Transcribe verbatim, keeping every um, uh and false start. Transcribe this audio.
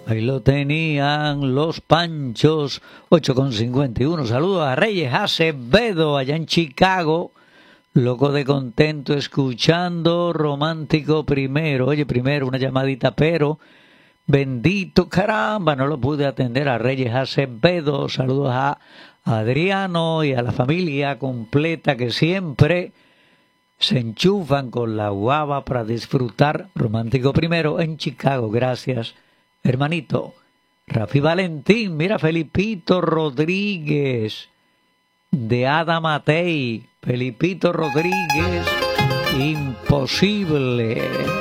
Ahí lo tenían los Panchos, ocho con cincuenta y uno. Saludos a Reyes Acevedo, allá en Chicago. Loco de contento escuchando Romántico Primero. Oye, primero una llamadita, pero bendito caramba, no lo pude atender a Reyes Acevedo. Saludos a Adriano y a la familia completa que siempre se enchufan con la guava para disfrutar Romántico Primero en Chicago. Gracias, hermanito. Rafi Valentín, mira, Felipito Rodríguez de Ada Matei. Felipito Rodríguez, imposible.